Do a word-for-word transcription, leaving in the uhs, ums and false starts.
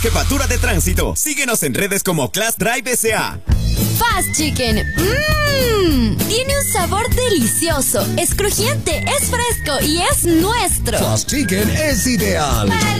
Jefatura de Tránsito. Síguenos en redes como Class Drive S A. Fast Chicken. Mmm. Tiene un sabor delicioso. Es crujiente, es fresco y es nuestro. Fast Chicken es ideal.